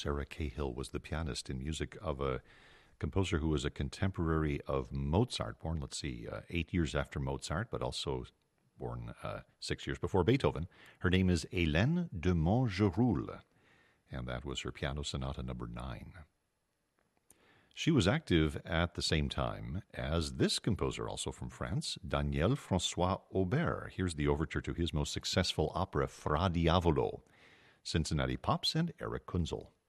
Sarah Cahill was the pianist in music of a composer who was a contemporary of Mozart, born, 8 years after Mozart, but also born 6 years before Beethoven. Her name is Hélène de Montgeroul, and that was her Piano Sonata number 9. She was active at the same time as this composer, also from France, Daniel François Aubert. Here's the overture to his most successful opera, Fra Diavolo, Cincinnati Pops and Eric Kunzel.